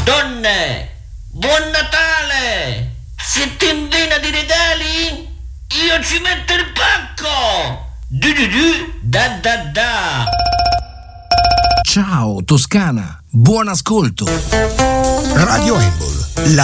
Donne, buon Natale! Siete in vena di regali? Io ci metto il pacco! Da. Ciao Toscana, buon ascolto. Radio Embol,